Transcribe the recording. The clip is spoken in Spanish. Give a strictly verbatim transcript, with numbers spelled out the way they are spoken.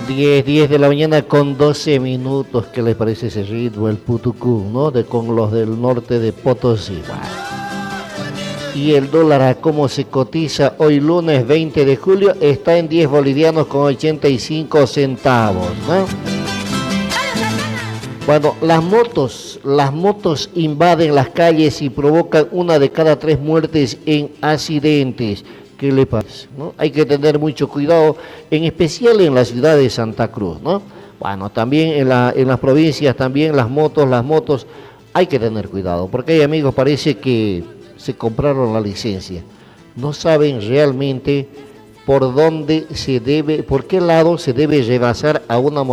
diez, diez de la mañana con doce minutos. ¿Qué les parece ese ritmo? El putucú, ¿no? De, con los del norte de Potosí. Y el dólar, a cómo se cotiza hoy lunes veinte de julio, está en diez bolivianos con ochenta y cinco centavos, ¿no? Bueno, las motos, las motos invaden las calles y provocan una de cada tres muertes en accidentes. ¿Qué le pasa? ¿No? Hay que tener mucho cuidado, en especial en la ciudad de Santa Cruz, ¿no? Bueno, también en, la, en las provincias, también las motos, las motos, hay que tener cuidado, porque hay amigos, parece que se compraron la licencia, no saben realmente por dónde se debe, por qué lado se debe rebasar a una moto.